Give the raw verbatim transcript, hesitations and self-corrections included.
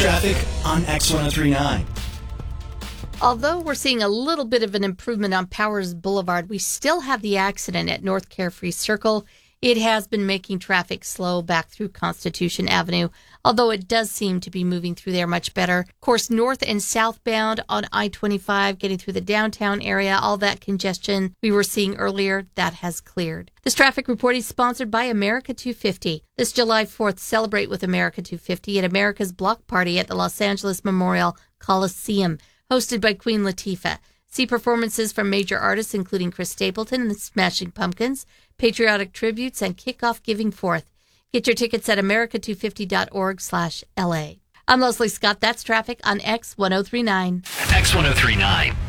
traffic on X ten thirty-nine. Although we're seeing a little bit of an improvement on Powers Boulevard, we still have the accident at North Carefree Circle. It has been making traffic slow back through Constitution Avenue, although it does seem to be moving through there much better. Of course, north and southbound on I twenty-five, getting through the downtown area, all that congestion we were seeing earlier, that has cleared. This traffic report is sponsored by America two fifty. This July fourth, celebrate with America two fifty at America's Block Party at the Los Angeles Memorial Coliseum, hosted by Queen Latifah. See performances from major artists including Chris Stapleton and the Smashing Pumpkins, patriotic tributes, and kickoff giving forth. Get your tickets at america two fifty dot org slash L A. I'm Leslie Scott. That's traffic on X ten thirty-nine. X ten thirty-nine.